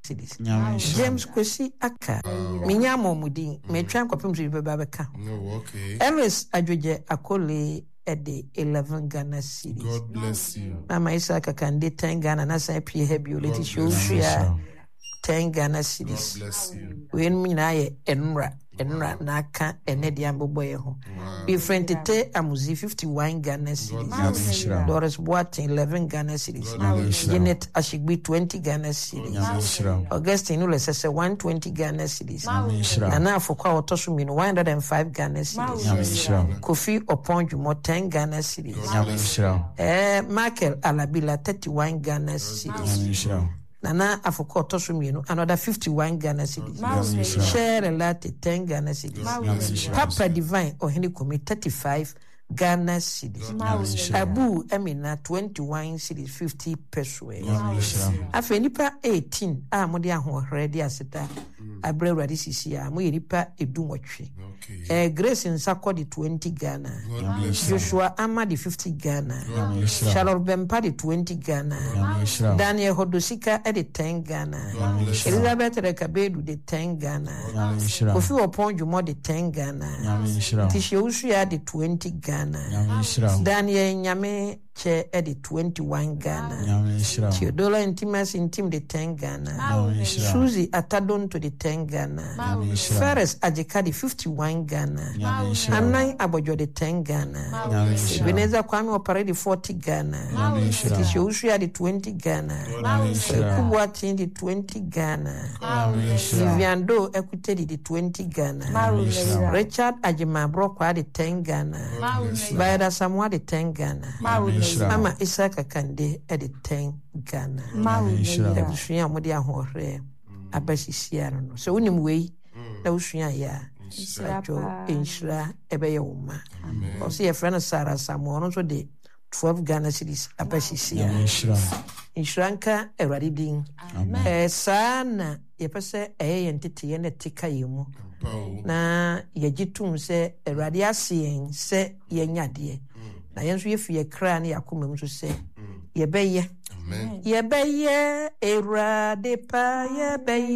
cities. James Kwesi Aka, Minyamo Mudin, Metran Kopim to Babaka. Okay. Ellis Adjoje Akole at the 11 Ghana cities. God bless you. Mama Isaka can de 10 Ghana, and as I pay heavy, let it show 10 Ghana cities. God bless you. When me na enra naka enediambo boy ho. Be friend tete amuzi 51 Ghana cities. Doris Boateng 11 Ghana cities. Janet Ashigbi 20 Ghana cities. Augustine Ule sese 120 Ghana cities. Nana Afokwa Otosu 105 Ghana cities. Kofi Oponjumo 10 Ghana cities. Michael Alabila 31 Ghana cities. Nana Afoko Tosumienu, another 51 Ghana cities. Share a latte 10 Ghana cities. Papa Divine or Henry Kumi 35 Ghana cities. Abu Emina 21 cities 50 pesos. Afenipa 18 Modia ready aseta. Abre ready sisia mo yiripa edumotwe. Grace in Sako the 20 Ghana. Joshua Ama the 50 Ghana. Charlotte Bempa the 20 Ghana. Daniel Hodosika at the 10 Ghana. Elizabeth Rekabedu the 10 Ghana. Kofi Oponjumo the 10 Ghana. Tishousha the 20 Ghana. Daniel Nyame Che at the 21 Ghana. Theodola Intimacy Intim the 10 Ghana. Susie Atadon to the 10 Ghana. Ferris Ajeka the 51 Ghana. Anai Abojo the 10 Ghana. Veneza Kwame Opera the 40 Ghana. Tishousha the 20 Ghana. Kubuatin the 20 Ghana. Viviando Equity the 20 Ghana. Richard Ajima Brokwa the 10 Ghana. Baida Samoa the 10 Ghana. Mama Isaka Kande at the 10 Ghana. Ebusuya modi ahore abasisia no. So unim we na usuya ya sajo inshira ebeye uma. Osi ye friend Sarah Samoa no so de 12 Ghana cities abasisia. Inshranka eradidin. Sana ye pese entity ye ne tika yemu. Na ye jitum se eradi asien se ye nyade. Na yenso ye fie kra na yakoma mu so se ye beye. Amen. Ye beye erade pa ye beye.